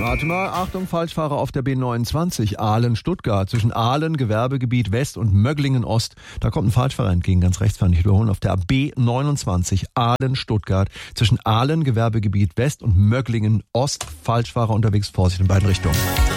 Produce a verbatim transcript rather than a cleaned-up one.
Warte mal, Achtung, Falschfahrer auf der B neunundzwanzig, Aalen-Stuttgart. Zwischen Aalen, Gewerbegebiet West und Möglingen-Ost. Da kommt ein Falschfahrer entgegen, ganz rechts fahren, nicht überholen. Auf der B neunundzwanzig, Aalen-Stuttgart. Zwischen Aalen, Gewerbegebiet West und Möglingen-Ost. Falschfahrer unterwegs, Vorsicht in beiden Richtungen.